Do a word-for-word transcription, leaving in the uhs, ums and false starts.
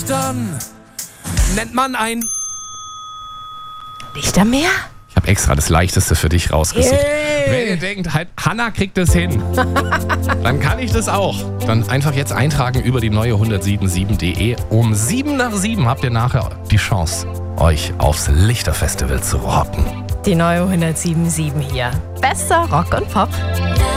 Lichtern nennt man ein... Lichtermeer? Ich habe extra das Leichteste für dich rausgesucht. Yay. Wenn ihr denkt, halt, Hanna kriegt das hin, dann kann ich das auch. Dann einfach jetzt eintragen über die neue hundertsieben punkt sieben punkt de. Um sieben nach sieben habt ihr nachher die Chance, euch aufs Lichterfestival zu rocken. Die neue hundertsieben Komma sieben hier. Bester Rock und Pop.